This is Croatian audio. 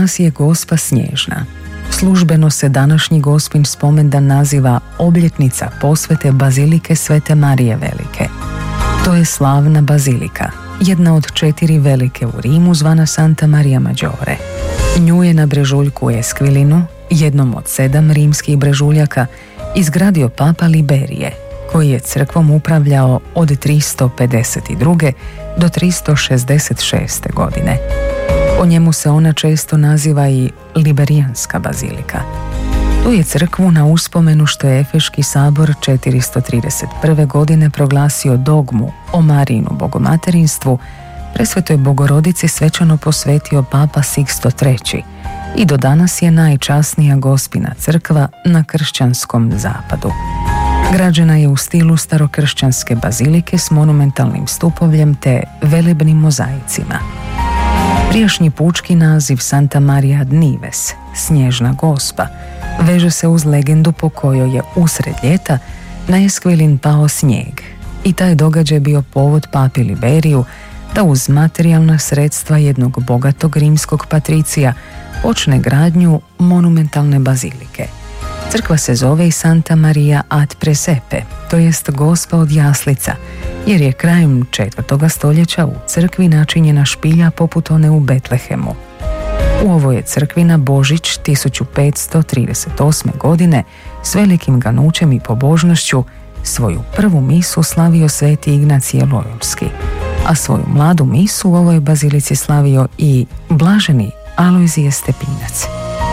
danas je Gospa Snježna. Službeno se današnji Gospin spomendan naziva obljetnica posvete Bazilike Svete Marije Velike. To je slavna bazilika, jedna od 4 velike u Rimu zvana Santa Maria Maggiore. Nju je na brežuljku Esquilinu, jednom od 7 rimskih brežuljaka, izgradio papa Liberije, koji je crkvom upravljao od 352. do 366. godine. Po njemu se ona često naziva i Liberijanska bazilika. Tu je crkvu na uspomenu što je Efeški sabor 431. godine proglasio dogmu o Marijinu bogomaterinstvu, Presvetoj Bogorodici svečano posvetio papa Sixto III i do danas je najčasnija Gospina crkva na kršćanskom zapadu. Građena je u stilu starokršćanske bazilike s monumentalnim stupovljem te velebnim mozaicima. Prijašnji pučki naziv Santa Maria ad Nives, Snježna Gospa, veže se uz legendu po kojoj je usred ljeta na Esquilin pao snijeg i taj događaj bio povod papi Liberiju da uz materijalna sredstva jednog bogatog rimskog patricija počne gradnju monumentalne bazilike. Crkva se zove i Santa Maria ad Presepe, to jest Gospa od jaslica, jer je krajem 4. stoljeća u crkvi načinjena špilja poput one u Betlehemu. U ovoj je crkvi na Božić 1538. godine s velikim ganućem i pobožnošću svoju prvu misu slavio sveti Ignacije Loyolski, a svoju mladu misu u ovoj bazilici slavio i blaženi Alojzije Stepinac.